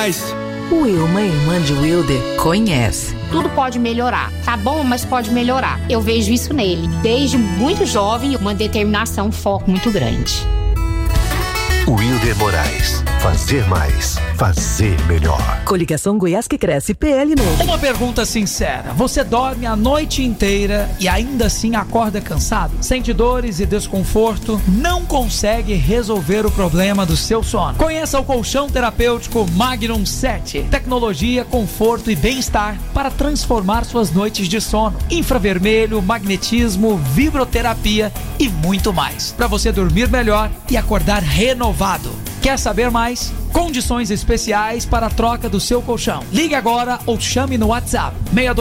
Moraes. Wilma, irmã de Wilder, conhece. Tudo pode melhorar. Tá bom, mas pode melhorar. Eu vejo isso nele. Desde muito jovem, uma determinação, um foco muito grande. Wilder Moraes. Fazer mais. Fazer melhor. Coligação Goiás que Cresce, PL novo. Uma pergunta sincera. Você dorme a noite inteira e ainda assim acorda cansado? Sente dores e desconforto? Não consegue resolver o problema do seu sono? Conheça o colchão terapêutico Magnum 7. Tecnologia, conforto e bem-estar para transformar suas noites de sono. Infravermelho, magnetismo, vibroterapia e muito mais. Para você dormir melhor e acordar renovado. Quer saber mais? Condições especiais para a troca do seu colchão. Ligue agora ou chame no WhatsApp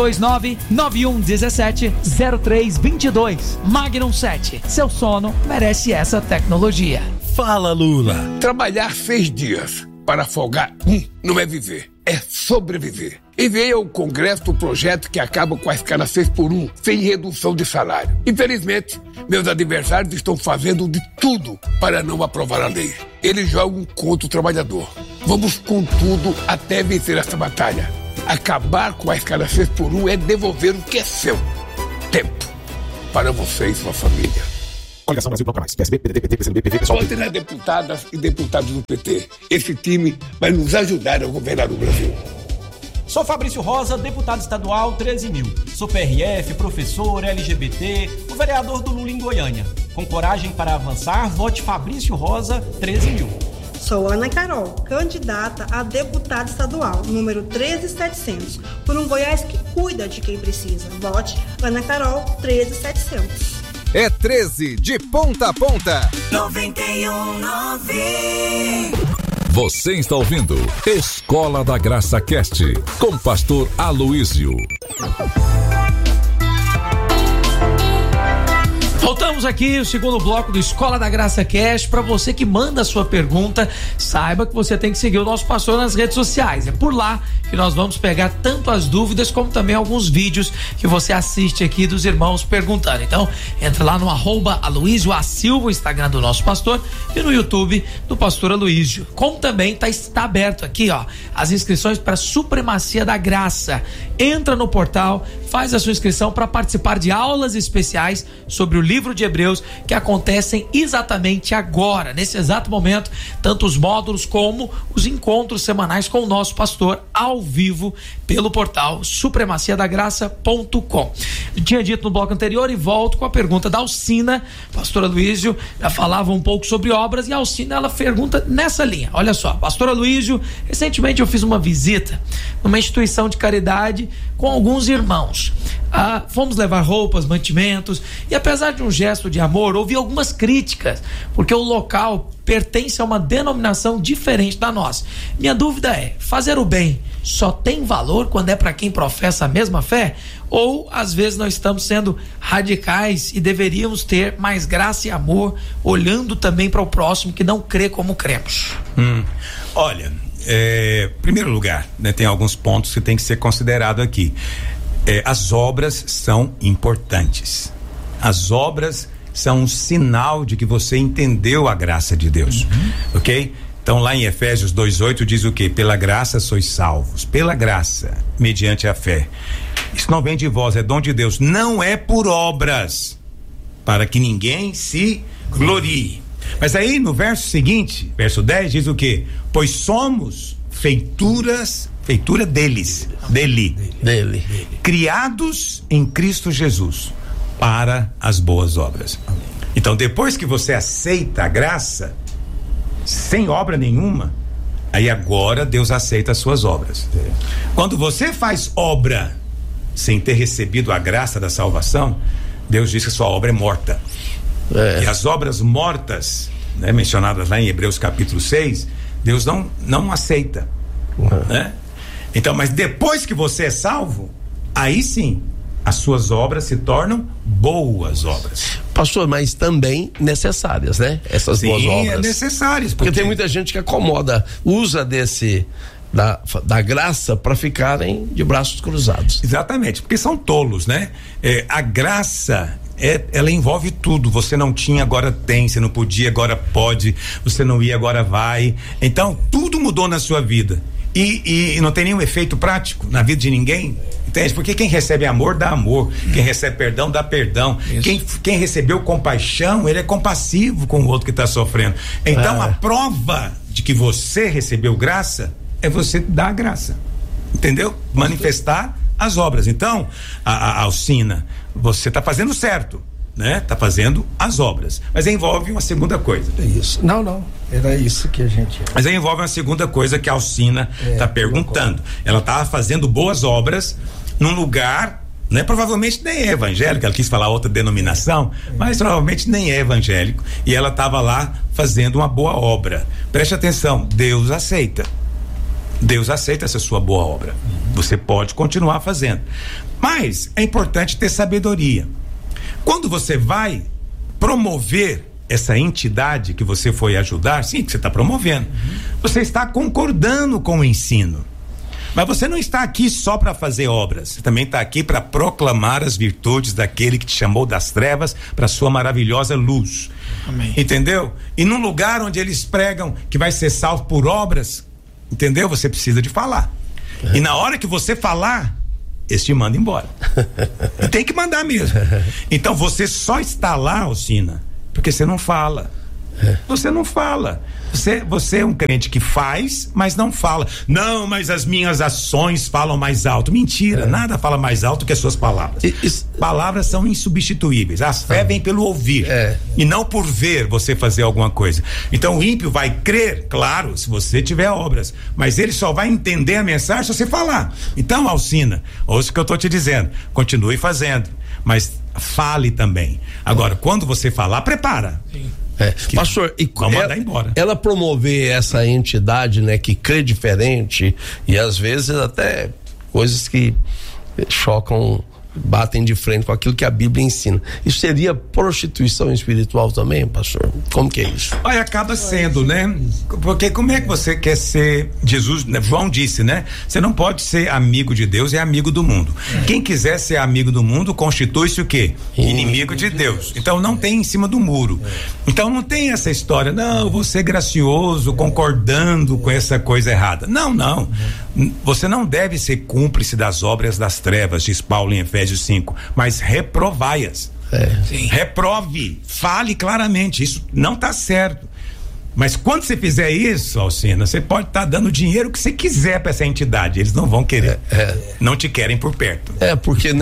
629-9117-0322. Magnum 7. Seu sono merece essa tecnologia. Fala, Lula. Trabalhar 6 dias para folgar não é viver, é sobreviver. Enviei ao Congresso o projeto que acaba com a escala 6x1, sem redução de salário. Infelizmente, meus adversários estão fazendo de tudo para não aprovar a lei. Eles jogam contra o trabalhador. Vamos com tudo até vencer essa batalha. Acabar com a escala 6x1 é devolver o que é seu. Tempo. Para você e sua família. Coligação Brasil Bloco Mais. PSB, PDT, PT, PCdoB, PV, PSOL. Votem nas deputadas e deputados do PT. Esse time vai nos ajudar a governar o Brasil. Sou Fabrício Rosa, deputado estadual 13.000. Sou PRF, professor, LGBT, o vereador do Lula em Goiânia. Com coragem para avançar, vote Fabrício Rosa 13.000. Sou Ana Carol, candidata a deputada estadual, número 13.700, por um Goiás que cuida de quem precisa. Vote Ana Carol 13.700. É 13 de ponta a ponta. 91.9. Você está ouvindo Escola da Graça Cast com pastor Aloísio. Voltamos aqui, o segundo bloco do Escola da Graça Cast. Para você que manda a sua pergunta, saiba que você tem que seguir o nosso pastor nas redes sociais. É por lá que nós vamos pegar tanto as dúvidas como também alguns vídeos que você assiste aqui dos irmãos perguntando. Então, entra lá no @Aloísio A Silva, o Instagram do nosso pastor, e no YouTube do pastor Aloísio. Como também está aberto aqui, ó, as inscrições para Supremacia da Graça. Entra no portal, faz a sua inscrição para participar de aulas especiais sobre o livro de Hebreus que acontecem exatamente agora, nesse exato momento, tanto os módulos como os encontros semanais com o nosso pastor ao vivo pelo portal supremaciadagraça.com. Eu tinha dito no bloco anterior e volto com a pergunta da Alcina. Pastor Aloísio já falava um pouco sobre obras e a Alcina, ela pergunta nessa linha. Olha só, pastor Aloísio, recentemente eu fiz uma visita numa instituição de caridade com alguns irmãos. Fomos levar roupas, mantimentos, e apesar de um gesto de amor, houve algumas críticas, porque o local pertence a uma denominação diferente da nossa. Minha dúvida é, fazer o bem só tem valor quando é para quem professa a mesma fé? Ou às vezes nós estamos sendo radicais e deveríamos ter mais graça e amor, olhando também para o próximo que não crê como cremos? Olha, em primeiro lugar, né, tem alguns pontos que tem que ser considerado aqui. As obras são importantes. As obras são um sinal de que você entendeu a graça de Deus, ok? Então lá em Efésios 2:8 diz o quê? Pela graça sois salvos, pela graça, mediante a fé. Isso não vem de vós, é dom de Deus, não é por obras, para que ninguém se glorie. Mas aí no verso seguinte, verso 10, diz o quê? Pois somos feitura dele, criados em Cristo Jesus para as boas obras. Então, depois que você aceita a graça, sem obra nenhuma, aí agora Deus aceita as suas obras. Quando você faz obra sem ter recebido a graça da salvação, Deus diz que a sua obra é morta. E as obras mortas, né, mencionadas lá em Hebreus capítulo 6, Deus não aceita, né? Então, mas depois que você é salvo, aí sim as suas obras se tornam boas obras. Pastor, mas também necessárias, né? Essas boas obras. Sim, necessárias. Porque tem muita gente que acomoda, usa da graça para ficarem de braços cruzados. Exatamente, porque são tolos, né? A graça, ela envolve tudo. Você não tinha, agora tem. Você não podia, agora pode. Você não ia, agora vai. Então, tudo mudou na sua vida. e não tem nenhum efeito prático na vida de ninguém. Entende? Porque quem recebe amor, dá amor. Quem recebe perdão, dá perdão. Quem recebeu compaixão, ele é compassivo com o outro que está sofrendo. Então, a prova de que você recebeu graça é você dar a graça. Entendeu? Manifestar as obras. Então, a Alcina, você está fazendo certo, né? Tá fazendo as obras. Mas envolve uma segunda coisa. É isso. Não. Era isso que a gente... Mas aí envolve uma segunda coisa que a Alcina está perguntando. Ela estava fazendo boas obras num lugar, né? Provavelmente nem é evangélico, ela quis falar outra denominação, mas provavelmente nem é evangélico, e ela estava lá fazendo uma boa obra. Preste atenção, Deus aceita essa sua boa obra. Você pode continuar fazendo, mas é importante ter sabedoria. Quando você vai promover essa entidade que você foi ajudar, sim, que você está promovendo, você está concordando com o ensino. Mas você não está aqui só para fazer obras, você também está aqui para proclamar as virtudes daquele que te chamou das trevas para sua maravilhosa luz. Amém. Entendeu? E num lugar onde eles pregam que vai ser salvo por obras, entendeu? Você precisa de falar. E na hora que você falar, eles te mandam embora. E tem que mandar mesmo. Então você só está lá, Alcina, porque você não fala. Você não fala. Você é um crente que faz, mas não fala. Não, mas as minhas ações falam mais alto. Mentira, nada fala mais alto que as suas palavras. Palavras são insubstituíveis. A fé vem pelo ouvir e não por ver você fazer alguma coisa. Então o ímpio vai crer, claro, se você tiver obras, mas ele só vai entender a mensagem se você falar. Então, Alcina, ouça o que eu estou te dizendo, continue fazendo, mas fale também. Agora, quando você falar, prepara. Sim. Pastor, e ela promover essa entidade, né, que crê diferente e às vezes até coisas que chocam, batem de frente com aquilo que a Bíblia ensina. Isso seria prostituição espiritual também, pastor? Como que é isso? Olha, acaba sendo, né? Porque como é que você quer ser, Jesus, né? João disse, né? Você não pode ser amigo de Deus e amigo do mundo. Quem quiser ser amigo do mundo, constitui-se o quê? Inimigo de Deus. Então não tem em cima do muro. Então não tem essa história, não, vou ser gracioso, concordando com essa coisa errada. Não. Você não deve ser cúmplice das obras das trevas, diz Paulo em Efésios 5, mas reprovai-as. Reprove, fale claramente, isso não está certo. Mas quando você fizer isso, Alcina, você pode estar dando dinheiro que você quiser para essa entidade, eles não vão querer. Não te querem por perto. Porque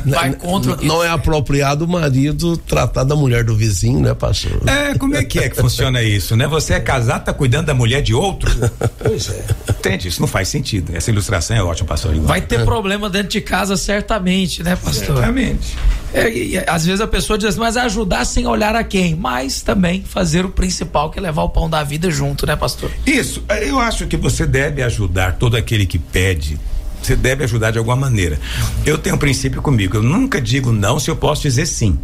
não é apropriado o marido tratar da mulher do vizinho, né, pastor? Como é que funciona isso, né? Você é casado, tá cuidando da mulher de outro? Pois é. Entende? Isso não faz sentido. Essa ilustração é ótima, pastor. Vai ter problema dentro de casa, certamente, né, pastor? Certamente. Às vezes a pessoa diz, mas ajudar sem olhar a quem? Mas também fazer o principal, que é levar o pão da vida junto, né, pastor? Isso, eu acho que você deve ajudar todo aquele que pede, você deve ajudar de alguma maneira. Eu tenho um princípio comigo, eu nunca digo não se eu posso dizer sim.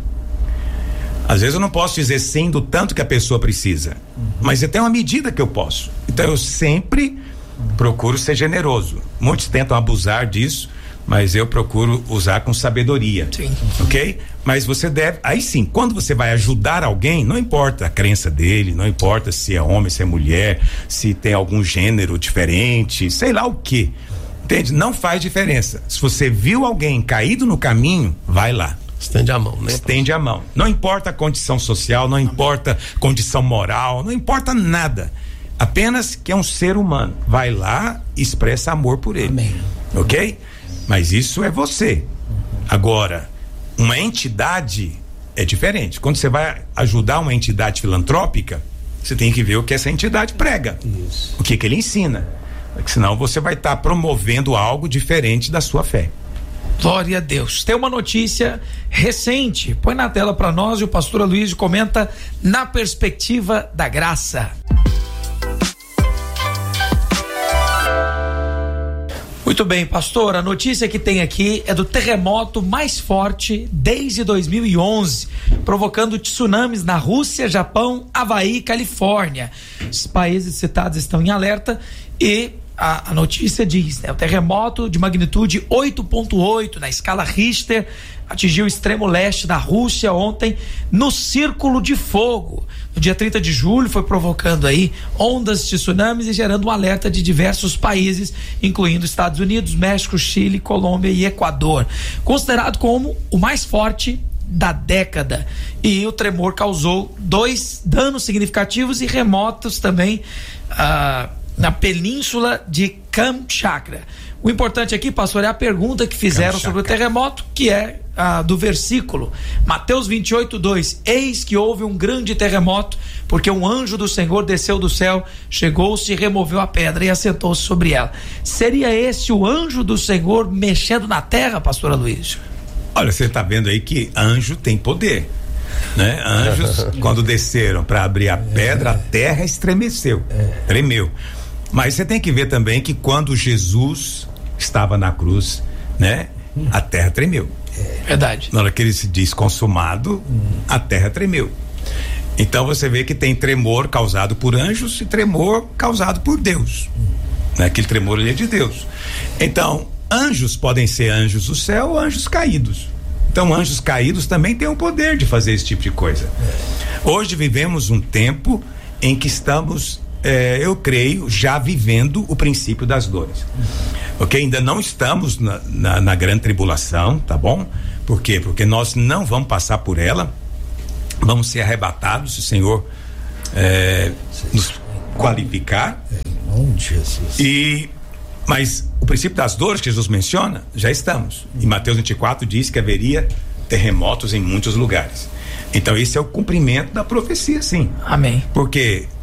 Às vezes eu não posso dizer sim do tanto que a pessoa precisa, mas eu tenho uma medida que eu posso. Então eu sempre procuro ser generoso. Muitos tentam abusar disso, mas eu procuro usar com sabedoria. Sim. Ok? Mas você deve, aí sim, quando você vai ajudar alguém, não importa a crença dele, não importa se é homem, se é mulher, se tem algum gênero diferente, sei lá o quê. Entende? Não faz diferença. Se você viu alguém caído no caminho, vai lá. Estende a mão, né? Estende a mão. Não importa a condição social, não importa a condição moral, não importa nada. Apenas que é um ser humano. Vai lá e expressa amor por ele. Amém. Ok? Mas isso é você. Agora, uma entidade é diferente. Quando você vai ajudar uma entidade filantrópica, você tem que ver o que essa entidade prega. Isso. O que ele ensina. Porque senão você vai estar promovendo algo diferente da sua fé. Glória a Deus. Tem uma notícia recente. Põe na tela para nós e o pastor Aloysio comenta na perspectiva da graça. Muito bem, pastor, a notícia que tem aqui é do terremoto mais forte desde 2011, provocando tsunamis na Rússia, Japão, Havaí e Califórnia. Os países citados estão em alerta e a notícia diz, né? O terremoto de magnitude 8.8 na escala Richter atingiu o extremo leste da Rússia ontem no Círculo de Fogo. No dia 30 de julho foi provocando aí ondas de tsunamis e gerando um alerta de diversos países, incluindo Estados Unidos, México, Chile, Colômbia e Equador. Considerado como o mais forte da década, e o tremor causou 2 danos significativos e remotos também na península de Kamchatka. O importante aqui, pastor, é a pergunta que fizeram sobre o terremoto, que é do versículo Mateus 28:2. Eis que houve um grande terremoto, porque um anjo do Senhor desceu do céu, chegou-se, removeu a pedra e assentou-se sobre ela. Seria esse o anjo do Senhor mexendo na terra, pastor Aloysio? Olha, você está vendo aí que anjo tem poder, né? Anjos, quando desceram para abrir a pedra, a terra estremeceu, tremeu. Mas você tem que ver também que quando Jesus estava na cruz, né? A terra tremeu. Verdade. Na hora que ele se diz consumado, a terra tremeu. Então você vê que tem tremor causado por anjos e tremor causado por Deus, né? Aquele tremor ele é de Deus. Então, anjos podem ser anjos do céu ou anjos caídos. Então, anjos caídos também têm o poder de fazer esse tipo de coisa. Hoje vivemos um tempo em que estamos, eu creio, já vivendo o princípio das dores. Ok? Ainda não estamos na grande tribulação, tá bom? Por quê? Porque nós não vamos passar por ela, vamos ser arrebatados se o Senhor nos qualificar. Mas o princípio das dores que Jesus menciona, já estamos. Em Mateus 24 diz que haveria terremotos em muitos lugares. Então esse é o cumprimento da profecia, sim. Amém. Porque